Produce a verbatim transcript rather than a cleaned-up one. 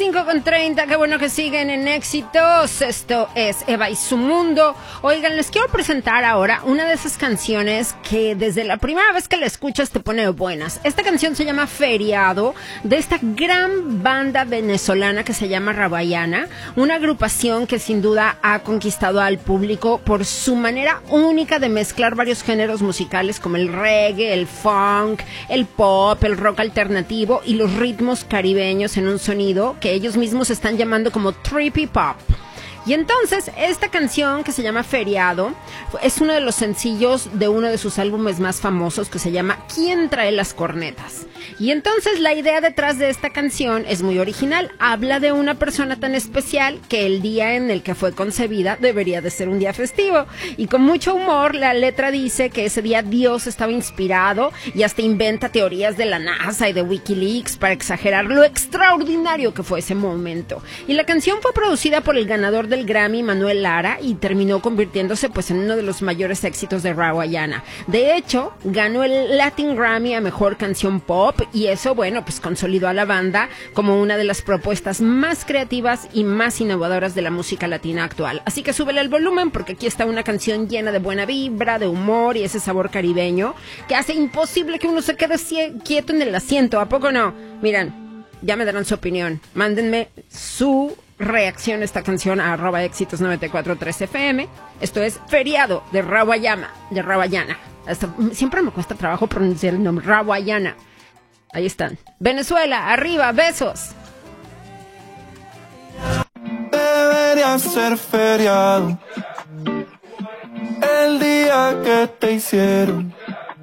cinco con treinta, qué bueno que siguen en éxitos. Esto es Eva y su mundo. Oigan, les quiero presentar ahora una de esas canciones que desde la primera vez que la escuchas te pone buenas. Esta canción se llama Feriado, de esta gran banda venezolana que se llama Rawayana, una agrupación que sin duda ha conquistado al público por su manera única de mezclar varios géneros musicales como el reggae, el funk, el pop, el rock alternativo y los ritmos caribeños en un sonido que ellos mismos están llamando como trippy pop. Y entonces esta canción que se llama Feriado es uno de los sencillos de uno de sus álbumes más famosos que se llama ¿Quién trae las cornetas? Y entonces la idea detrás de esta canción es muy original. Habla de una persona tan especial que el día en el que fue concebida debería de ser un día festivo. Y con mucho humor la letra dice que ese día Dios estaba inspirado y hasta inventa teorías de la NASA y de Wikileaks para exagerar lo extraordinario que fue ese momento. Y la canción fue producida por el ganador del Grammy, Manuel Lara, y terminó convirtiéndose pues en uno de los mayores éxitos de Rawayana. De hecho, ganó el Latin Grammy a Mejor Canción Pop y eso, bueno, pues consolidó a la banda como una de las propuestas más creativas y más innovadoras de la música latina actual. Así que súbele el volumen porque aquí está una canción llena de buena vibra, de humor y ese sabor caribeño que hace imposible que uno se quede quieto en el asiento, ¿a poco no? Miren, ya me darán su opinión. Mándenme su reacción a esta canción a arroba éxitos noventa y cuatro punto tres F M. Esto es Feriado de Rawayana, de Rawayana. Hasta, siempre me cuesta trabajo pronunciar el nombre, Rawayana. Ahí están. Venezuela, arriba, besos. Debería ser feriado el día que te hicieron